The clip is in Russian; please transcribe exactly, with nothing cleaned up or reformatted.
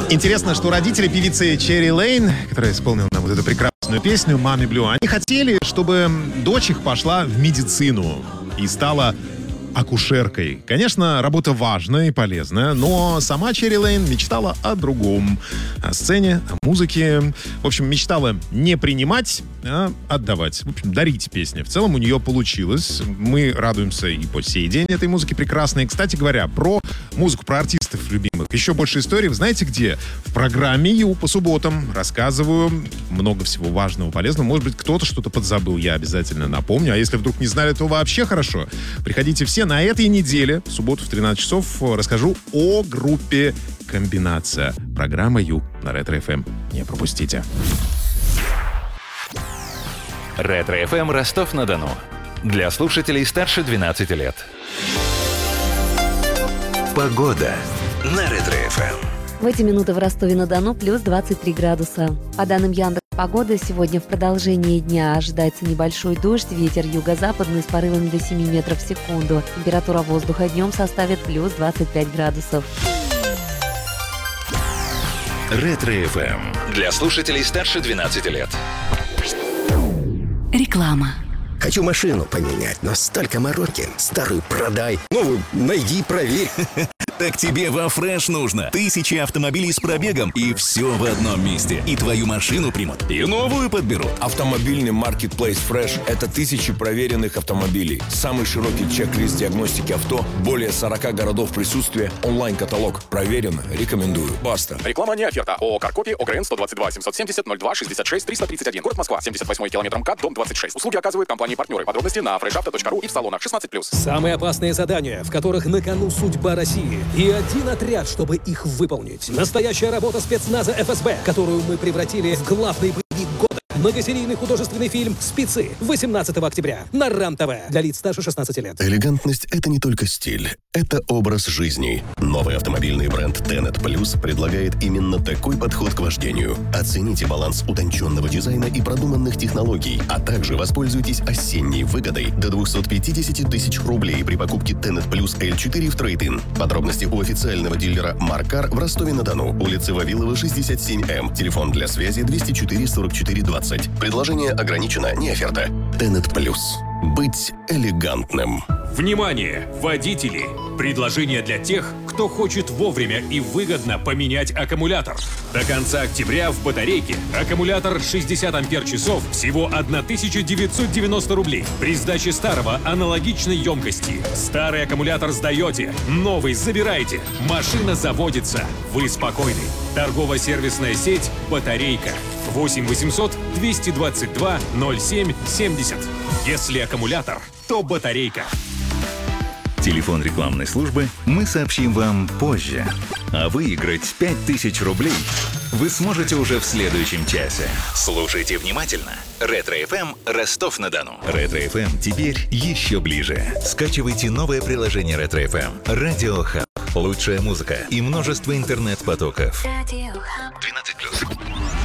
Интересно, что родители певицы Черри Лейн, которая исполнила нам вот эту прекрасную песню «Mommy Blue», они хотели, чтобы дочь их пошла в медицину и стала акушеркой. Конечно, работа важная и полезная, но сама Черри Лейн мечтала о другом. О сцене, о музыке. В общем, мечтала не принимать, а отдавать. В общем, дарить песни. В целом у нее получилось. Мы радуемся и по сей день этой музыке прекрасной. Кстати говоря, про музыку, про артистов любимых. Еще больше историй, вы знаете где? В программе Ю по субботам рассказываю много всего важного, полезного. Может быть, кто-то что-то подзабыл, я обязательно напомню. А если вдруг не знали, то вообще хорошо. Приходите все. На этой неделе, в субботу в тринадцать часов, расскажу о группе «Комбинация». Программа Ю на Ретро-эф эм. Не пропустите. Ретро-эф эм Ростов-на-Дону. Для слушателей старше двенадцати лет. Погода на Ретро-эф эм. В эти минуты в Ростове-на-Дону плюс двадцать три градуса. По данным Яндекс.Погоды, сегодня в продолжении дня ожидается небольшой дождь, ветер юго-западный с порывами до семи метров в секунду. Температура воздуха днем составит плюс двадцать пять градусов. Ретро-эф эм. Для слушателей старше двенадцати лет. Реклама. Хочу машину поменять, но столько мороки. Старую продай, новую найди, проверь. Так тебе во Фреш нужно. Тысячи автомобилей с пробегом, и все в одном месте. И твою машину примут, и новую подберут. Автомобильный маркетплейс Фреш – это тысячи проверенных автомобилей. Самый широкий чек-лист диагностики авто, более сорока городов присутствия, онлайн-каталог. Проверено, рекомендую. Баста. Реклама не оферта. ООО «Каркопи», ОГРН сто двадцать два семьсот семьдесят ноль два шестьдесят шесть триста тридцать один. Город Москва, семьдесят восьмой километр МКАД, дом двадцать шесть. Услуги оказывают компании-партнеры. Подробности на фрешавто точка ру и в салонах шестнадцать плюс. Самые опасные задания, в которых на кону судьба России. И один отряд, чтобы их выполнить. Настоящая работа спецназа эф эс бэ, которую мы превратили в главный боевик года. Многосерийный художественный фильм «Спецы» восемнадцатого октября на РАН-ТВ для лиц старше шестнадцати лет. Элегантность — это не только стиль, это образ жизни. Новый автомобильный бренд Tenet Plus предлагает именно такой подход к вождению. Оцените баланс утонченного дизайна и продуманных технологий, а также воспользуйтесь осенней выгодой до двести пятьдесят тысяч рублей при покупке Tenet Plus эл четыре в трейд-ин. Подробности у официального дилера Маркар в Ростове-на-Дону, улица Вавилова, шестьдесят семь эм. Телефон для связи двести четыре сорок четыре двадцать. Предложение ограничено, не оферта. Tenet Plus. Быть элегантным. Внимание, водители! Предложение для тех, кто хочет вовремя и выгодно поменять аккумулятор. До конца октября в батарейке аккумулятор шестьдесят ампер-часов всего тысяча девятьсот девяносто рублей. При сдаче старого аналогичной емкости. Старый аккумулятор сдаете, новый забираете. Машина заводится. Вы спокойны. Торгово-сервисная сеть «Батарейка». восемь восемьсот двести двадцать два ноль семь семьдесят. Если аккумулятор, то батарейка. Телефон рекламной службы мы сообщим вам позже. А выиграть пять тысяч рублей вы сможете уже в следующем часе. Слушайте внимательно. Ретро-эф эм Ростов-на-Дону. Ретро-эф эм теперь еще ближе. Скачивайте новое приложение Ретро-эф эм. Радио Хаб. Лучшая музыка и множество интернет-потоков. двенадцать плюс.